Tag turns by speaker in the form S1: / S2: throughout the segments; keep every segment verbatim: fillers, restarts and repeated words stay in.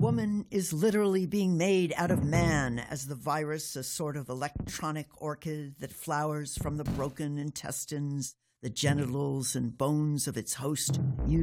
S1: Woman is literally being made out of man as the virus, a sort of electronic orchid that flowers from the broken intestines, the genitals and bones of its host,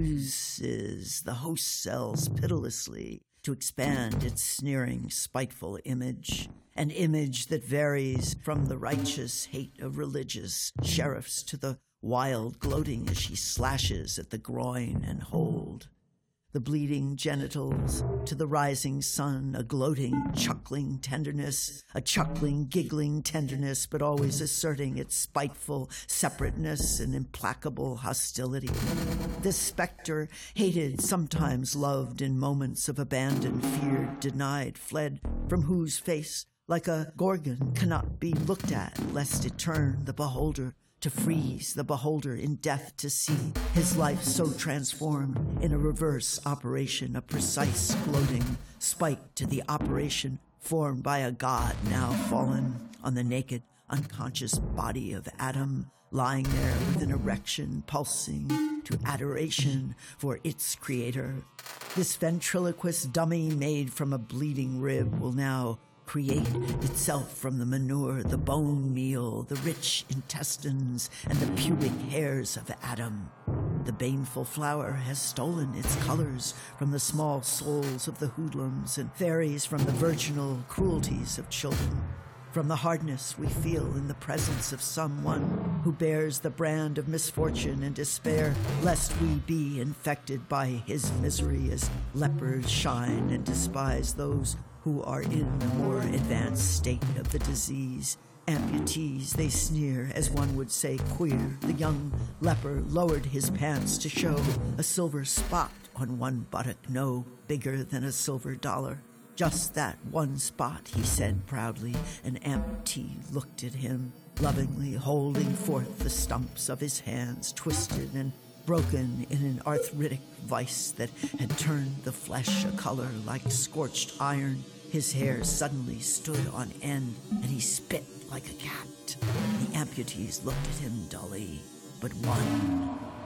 S1: uses the host cells pitilessly to expand its sneering, spiteful image, an image that varies from the righteous hate of religious sheriffs to the wild gloating as she slashes at the groin and hold. The bleeding genitals to the rising sun, a gloating, chuckling tenderness, a chuckling, giggling tenderness, but always asserting its spiteful separateness and implacable hostility. This specter, hated, sometimes loved in moments of abandon, feared, denied, fled, from whose face, like a gorgon, cannot be looked at, lest it turn the beholder to freeze the beholder in death to see his life so transformed in a reverse operation, a precise gloating spike to the operation formed by a god now fallen on the naked, unconscious body of Adam, lying there with an erection pulsing to adoration for its creator. This ventriloquist dummy made from a bleeding rib will now create itself from the manure, the bone meal, the rich intestines, and the pubic hairs of Adam. The baneful flower has stolen its colors from the small souls of the hoodlums and varies from the virginal cruelties of children, from the hardness we feel in the presence of someone who bears the brand of misfortune and despair, lest we be infected by his misery as lepers shine and despise those who are in the more advanced state of the disease. Amputees, they sneer, as one would say queer. The young leper lowered his pants to show a silver spot on one buttock, no bigger than a silver dollar. Just that one spot, he said proudly. An amputee looked at him, lovingly holding forth the stumps of his hands, twisted and broken in an arthritic vice that had turned the flesh a color like scorched iron. His hair suddenly stood on end, and he spit like a cat. The amputees looked at him dully, but one